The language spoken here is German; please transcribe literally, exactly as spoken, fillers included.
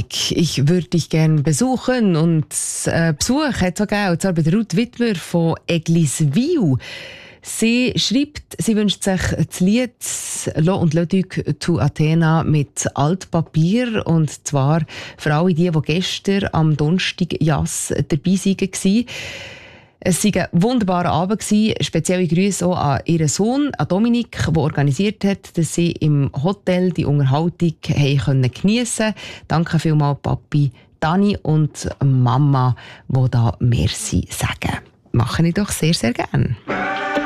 Dominik, ich würde dich gerne besuchen. Und äh, Besuch hat es auch gegeben, und zwar bei der Ruth Wittmer von Egliswil. Sie schreibt, sie wünscht sich das Lied «Lo und Leduc to Athena» mit Altpapier. Und zwar für alle die, die gestern am Donnerstag Jass dabei waren. Es war ein wunderbarer Abend. Spezielle Grüße auch an ihren Sohn, an Dominik, der organisiert hat, dass sie im Hotel die Unterhaltung geniessen konnten. Danke vielmals Papi, Dani und Mama, die da Merci sagen. Mache ich doch sehr, sehr gerne.